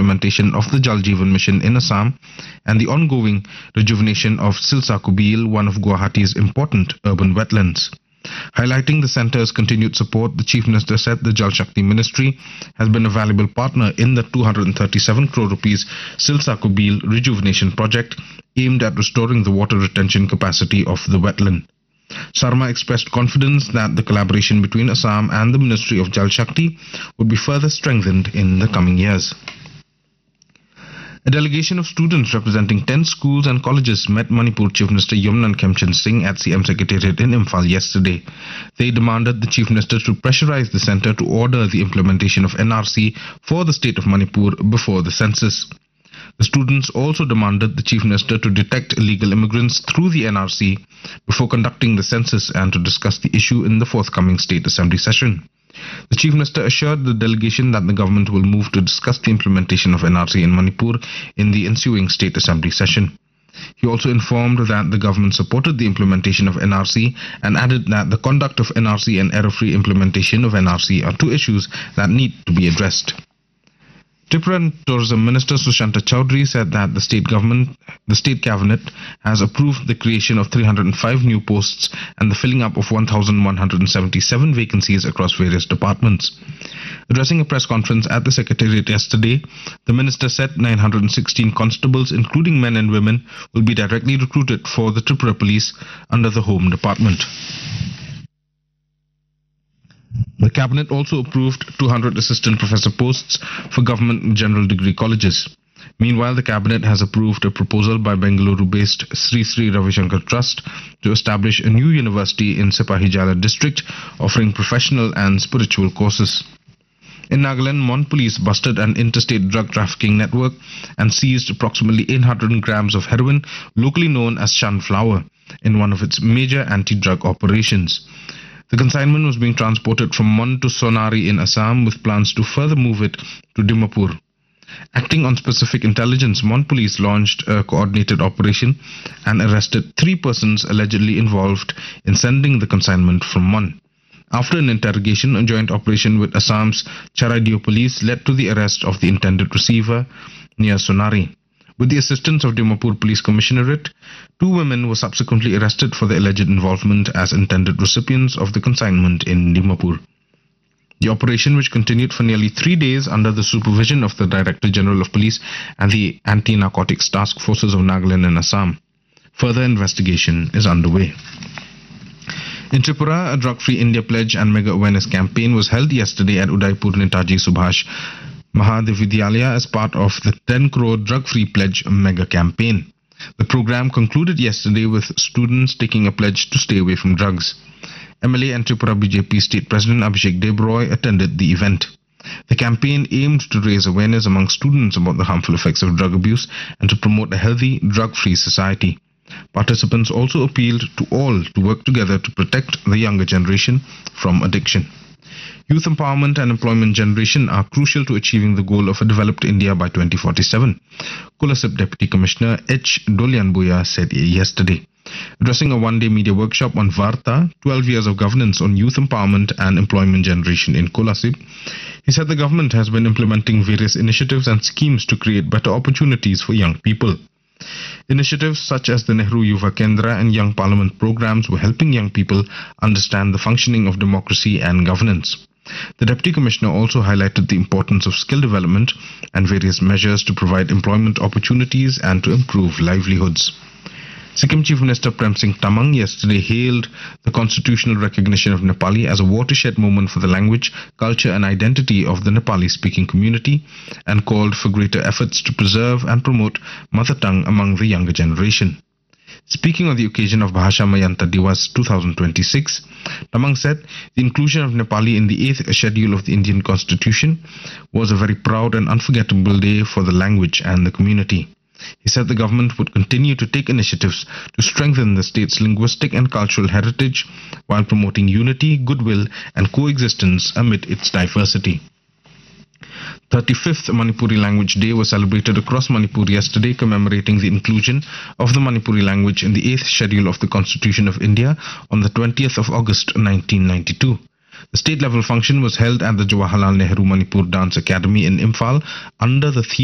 implementation of the Jal Jeevan Mission in Assam and the ongoing rejuvenation of Silsa Kubil, one of Guwahati's important urban wetlands. Highlighting the centre's continued support, the Chief Minister said the Jal Shakti Ministry has been a valuable partner in the 237 crore rupees Silsa Kubil rejuvenation project aimed at restoring the water retention capacity of the wetland. Sarma expressed confidence that the collaboration between Assam and the Ministry of Jal Shakti would be further strengthened in the coming years. A delegation of students representing 10 schools and colleges met Manipur Chief Minister Yumnan Khemchand Singh at CM Secretariat in Imphal yesterday. They demanded the Chief Minister to pressurize the centre to order the implementation of NRC for the state of Manipur before the census. The students also demanded the Chief Minister to detect illegal immigrants through the NRC before conducting the census and to discuss the issue in the forthcoming State Assembly session. The Chief Minister assured the delegation that the government will move to discuss the implementation of NRC in Manipur in the ensuing State Assembly session. He also informed that the government supported the implementation of NRC and added that the conduct of NRC and error-free implementation of NRC are two issues that need to be addressed. Tripura Tourism Minister Sushanta Chowdhury said that the state cabinet has approved the creation of 305 new posts and the filling up of 1,177 vacancies across various departments. Addressing a press conference at the Secretariat yesterday, the minister said 916 constables, including men and women, will be directly recruited for the Tripura Police under the Home Department. The Cabinet also approved 200 assistant professor posts for government general degree colleges. Meanwhile, the Cabinet has approved a proposal by Bengaluru-based Sri Sri Ravi Shankar Trust to establish a new university in Sipahijala district offering professional and spiritual courses. In Nagaland, Mon Police busted an interstate drug trafficking network and seized approximately 800 grams of heroin, locally known as Sunflower, in one of its major anti-drug operations. The consignment was being transported from Mon to Sonari in Assam with plans to further move it to Dimapur. Acting on specific intelligence, Mon Police launched a coordinated operation and arrested 3 persons allegedly involved in sending the consignment from Mon. After an interrogation, a joint operation with Assam's Charaidio Police led to the arrest of the intended receiver near Sonari. With the assistance of Dimapur Police Commissionerate, 2 women were subsequently arrested for the alleged involvement as intended recipients of the consignment in Dimapur. The operation, which continued for nearly 3 days under the supervision of the Director General of Police and the Anti-Narcotics Task Forces of Nagaland and Assam. Further investigation is underway. In Tripura, a Drug-Free India Pledge and Mega Awareness Campaign was held yesterday at Udaipur Netaji Subhash Mahavidyalaya as part of the 10 crore drug-free pledge mega campaign. The program concluded yesterday with students taking a pledge to stay away from drugs. MLA and Tripura BJP State President Abhishek Debroy attended the event. The campaign aimed to raise awareness among students about the harmful effects of drug abuse and to promote a healthy, drug-free society. Participants also appealed to all to work together to protect the younger generation from addiction. Youth empowerment and employment generation are crucial to achieving the goal of a developed India by 2047, Kulasip Deputy Commissioner H. Dolyanbuya said yesterday. Addressing a one-day media workshop on Varta, 12 years of governance on youth empowerment and employment generation in Kulasip, he said the government has been implementing various initiatives and schemes to create better opportunities for young people. Initiatives such as the Nehru Yuva Kendra and Young Parliament programs were helping young people understand the functioning of democracy and governance. The Deputy Commissioner also highlighted the importance of skill development and various measures to provide employment opportunities and to improve livelihoods. Sikkim Chief Minister Prem Singh Tamang yesterday hailed the constitutional recognition of Nepali as a watershed moment for the language, culture and identity of the Nepali-speaking community and called for greater efforts to preserve and promote mother tongue among the younger generation. Speaking on the occasion of Bhasha Mayanta Diwas 2026, Tamang said the inclusion of Nepali in the 8th schedule of the Indian Constitution was a very proud and unforgettable day for the language and the community. He said the government would continue to take initiatives to strengthen the state's linguistic and cultural heritage while promoting unity, goodwill and coexistence amid its diversity. 35th Manipuri Language Day was celebrated across Manipur yesterday, commemorating the inclusion of the Manipuri language in the 8th schedule of the Constitution of India on the 20th of August 1992. The state-level function was held at the Jawaharlal Nehru Manipur Dance Academy in Imphal under the theme